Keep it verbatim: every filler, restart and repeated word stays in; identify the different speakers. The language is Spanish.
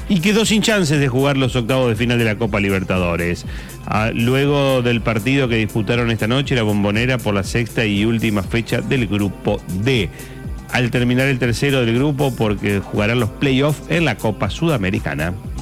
Speaker 1: Y quedó sin chances de jugar los octavos de final de la Copa Libertadores. Ah, luego del partido que disputaron esta noche, la Bombonera, por la sexta y última fecha del Grupo D. Al terminar el tercero del grupo, porque jugarán los playoffs en la Copa Sudamericana.